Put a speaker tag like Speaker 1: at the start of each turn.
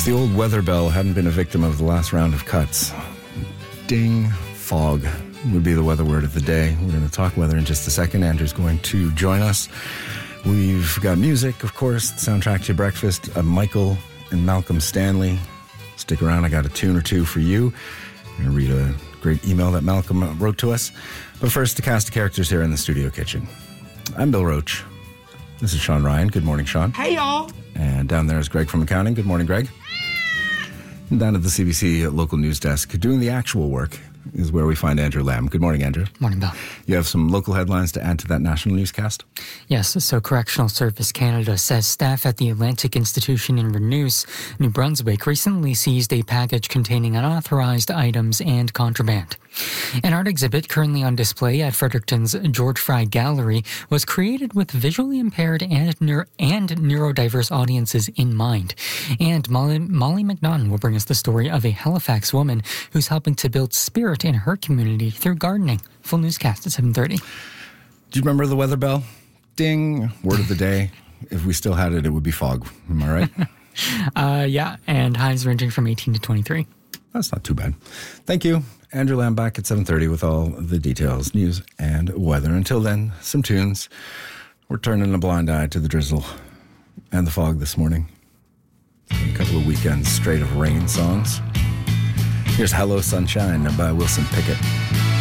Speaker 1: the old weather bell hadn't been a victim of the last round of cuts, ding, fog would be the weather word of the day. We're going to talk weather in just a second. Andrew's going to join us. We've got music, of course, the soundtrack to your breakfast, Michael and Malcolm Stanley. Stick around, I got a tune or two for you. I'm going to read a great email that Malcolm wrote to us. But first, the cast of characters here in the studio kitchen. I'm Bill Roach. This is Sean Ryan. Good morning, Sean.
Speaker 2: Hey, y'all.
Speaker 1: And down there is Greg from accounting. Good morning, Greg. And down at the CBC local news desk, doing the actual work, is where we find Andrew Lamb. Good morning, Andrew.
Speaker 3: Morning, Bill.
Speaker 1: You have some local headlines to add to that national newscast?
Speaker 3: Yes, so Correctional Service Canada says staff at the Atlantic Institution in Renouse, New Brunswick, recently seized a package containing unauthorized items and contraband. An art exhibit currently on display at Fredericton's George Fry Gallery was created with visually impaired and neurodiverse audiences in mind. And Molly McNaughton will bring us the story of a Halifax woman who's helping to build spirit in her community through gardening. Full newscast at 7:30.
Speaker 1: Do you remember the weather bell? Ding. Word of the day. If we still had it, it would be fog. Am I right?
Speaker 3: Yeah, and highs ranging from 18 to 23.
Speaker 1: That's not too bad. Thank you. Andrew Lamb back at 7:30 with all the details, news, and weather. Until then, some tunes. We're turning a blind eye to the drizzle and the fog this morning. A couple of weekends straight of rain songs. Here's Hello Sunshine by Wilson Pickett.